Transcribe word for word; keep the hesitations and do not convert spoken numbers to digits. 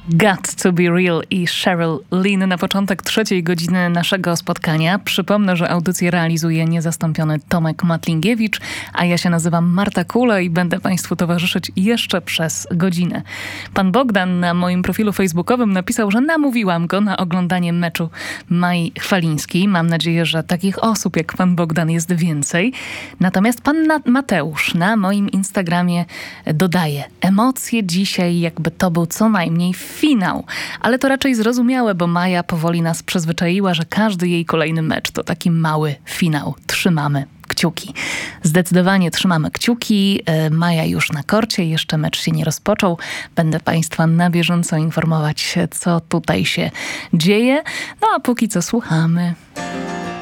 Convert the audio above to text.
Got to be real i Cheryl Lynn na początek trzeciej godziny naszego spotkania. Przypomnę, że audycję realizuje niezastąpiony Tomek Matlingiewicz, a ja się nazywam Marta Kula i będę Państwu towarzyszyć jeszcze przez godzinę. Pan Bogdan na moim profilu facebookowym napisał, że namówiłam go na oglądanie meczu Mai Chwalińskiej. Mam nadzieję, że takich osób jak pan Bogdan jest więcej. Natomiast pan Mateusz na moim Instagramie dodaje: emocje dzisiaj jakby to był co najmniej finał. Ale to raczej zrozumiałe, bo Maja powoli nas przyzwyczaiła, że każdy jej kolejny mecz to taki mały finał. Trzymamy kciuki. Zdecydowanie trzymamy kciuki. Maja już na korcie, jeszcze mecz się nie rozpoczął. Będę Państwa na bieżąco informować, co tutaj się dzieje. No a póki co słuchamy.